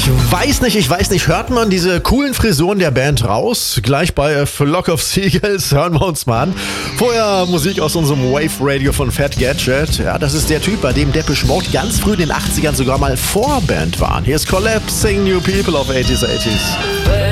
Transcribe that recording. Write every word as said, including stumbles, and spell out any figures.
weiß nicht, ich weiß nicht, hört man diese coolen Frisuren der Band raus? Gleich bei A Flock of Seagulls hören wir uns mal an. Vorher Musik aus unserem Wave Radio von Fat Gadget. Ja, das ist der Typ, bei dem Depeche Mode ganz früh in den achtzigern sogar mal Vorband waren. Hier ist Collapsing New People of eighties eighties.